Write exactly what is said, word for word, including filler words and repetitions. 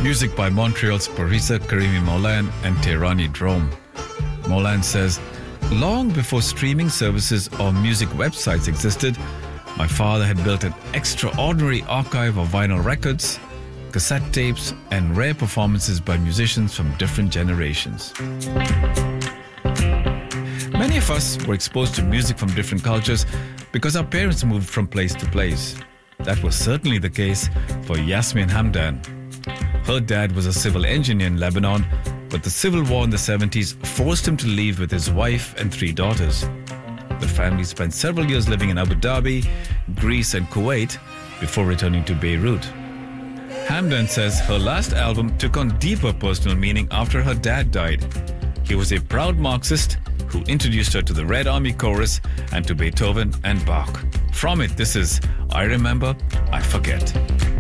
Music by Montreal's Parisa Karimi Molan and Tehrani Drome. Molan says, long before streaming services or music websites existed, my father had built an extraordinary archive of vinyl records, cassette tapes, and rare performances by musicians from different generations. Many of us were exposed to music from different cultures because our parents moved from place to place. That was certainly the case for Yasmin Hamdan. Her dad was a civil engineer in Lebanon, but the civil war in the seventies forced him to leave with his wife and three daughters. The family spent several years living in Abu Dhabi, Greece and Kuwait before returning to Beirut. Hamdan says her last album took on deeper personal meaning after her dad died. He was a proud Marxist who introduced her to the Red Army Chorus and to Beethoven and Bach. From it, this is I Remember, I Forget.